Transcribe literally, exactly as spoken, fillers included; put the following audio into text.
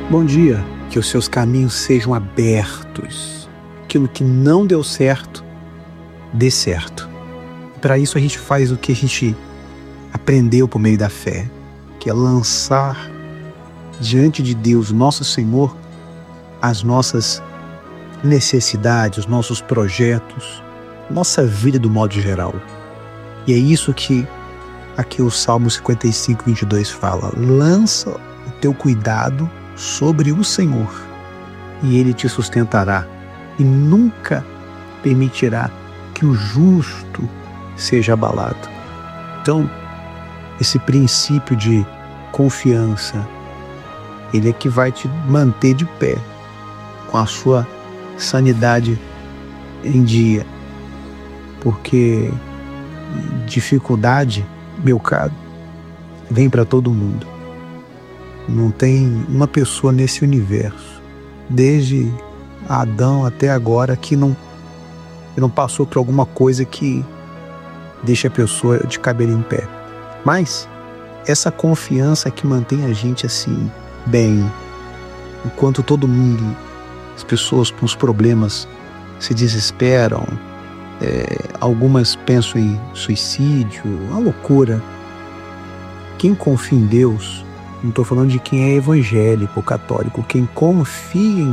Bom dia, que os seus caminhos sejam abertos. Aquilo que não deu certo, dê certo. Para isso a gente faz o que a gente aprendeu por meio da fé, que é lançar diante de Deus, nosso Senhor, as nossas necessidades, os nossos projetos, nossa vida do modo geral. E é isso que aqui o Salmo cinquenta e cinco, vinte e dois fala: lança o teu cuidado sobre o Senhor, e Ele te sustentará, e nunca permitirá que o justo seja abalado. Então, esse princípio de confiança, ele é que vai te manter de pé, com a sua sanidade em dia, porque dificuldade, meu caro, vem para todo mundo. Não tem uma pessoa nesse universo, desde Adão até agora, que não, que não passou por alguma coisa que deixa a pessoa de cabelo em pé. Mas essa confiança que mantém a gente assim, bem, enquanto todo mundo, as pessoas com os problemas se desesperam, é, algumas pensam em suicídio, uma loucura. Quem confia em Deus, não estou falando de quem é evangélico, católico, quem confia em